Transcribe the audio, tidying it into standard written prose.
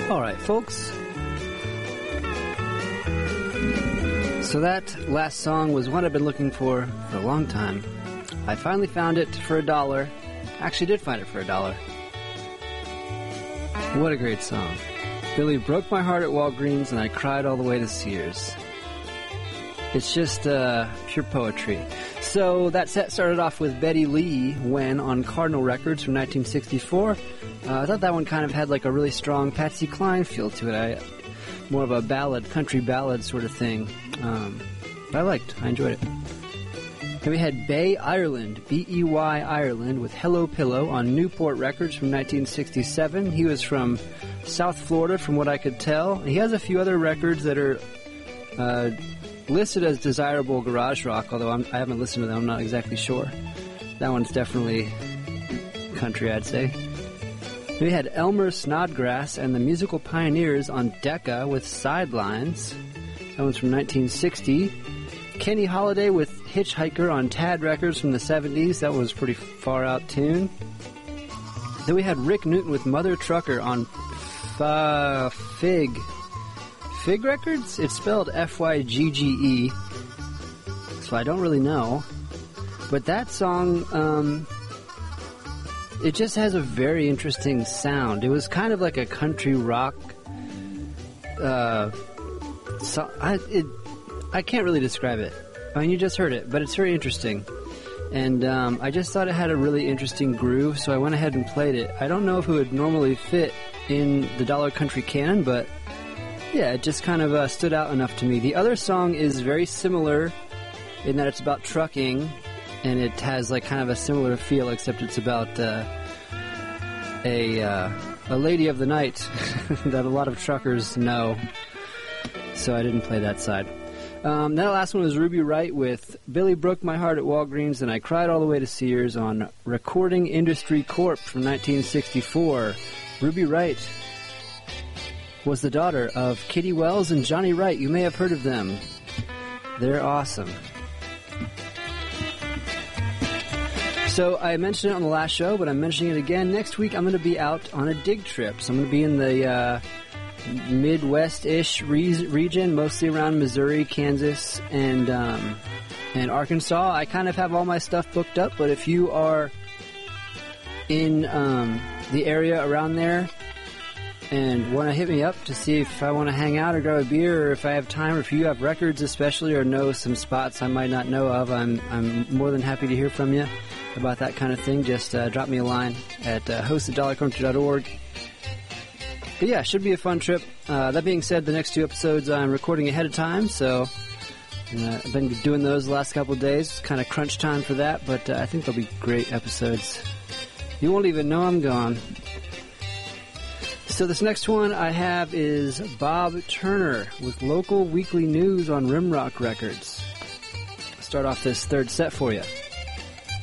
All right, folks. So that last song was one I've been looking for a long time. I finally found it for $1. Actually did find it for $1. What a great song. Billy broke my heart at Walgreens and I cried all the way to Sears. It's just pure poetry. So that set started off with Betty Lee when on Cardinal Records from 1964. I thought that one kind of had like a really strong Patsy Cline feel to it. More of a ballad, country ballad sort of thing. I enjoyed it. Then we had Bay Ireland, B-E-Y Ireland, with Hello Pillow on Newport Records from 1967. He was from South Florida, from what I could tell. He has a few other records that are listed as desirable garage rock, although I haven't listened to them. I'm not exactly sure. That one's definitely country, I'd say. We had Elmer Snodgrass and the Musical Pioneers on Decca with Sidelines. That one's from 1960. Kenny Holiday with Hitchhiker on Tad Records from the 70s. That was a pretty far out tune. Then we had Rick Newton with Mother Trucker on Fig Records? It's spelled F-Y-G-G-E. So I don't really know. But that song, it just has a very interesting sound. It was kind of like a country rock. I can't really describe it. I mean, you just heard it, but it's very interesting. And I just thought it had a really interesting groove, so I went ahead and played it. I don't know if it would normally fit in the Dollar Country canon, but yeah, it just kind of stood out enough to me. The other song is very similar in that it's about trucking, and it has like kind of a similar feel, except it's about a lady of the night that a lot of truckers know. So I didn't play that side. That last one was Ruby Wright with Billy Broke My Heart at Walgreens and I Cried All the Way to Sears on Recording Industry Corp. from 1964. Ruby Wright was the daughter of Kitty Wells and Johnny Wright. You may have heard of them. They're awesome. So I mentioned it on the last show, but I'm mentioning it again. Next week I'm going to be out on a dig trip. So I'm going to be in the Midwest-ish region, mostly around Missouri, Kansas, and Arkansas. I kind of have all my stuff booked up, but if you are in the area around there and want to hit me up to see if I want to hang out or grab a beer, or if I have time, or if you have records especially, or know some spots I might not know of, I'm more than happy to hear from you about that kind of thing. Just drop me a line at host@dollarcountry.org. But yeah, should be a fun trip. That being said, the next two episodes I'm recording ahead of time, so I've been doing those the last couple of days. Kind of crunch time for that, but I think they'll be great episodes. You won't even know I'm gone. So this next one I have is Bob Turner with Local Weekly News on Rimrock Records. I'll start off this third set for you.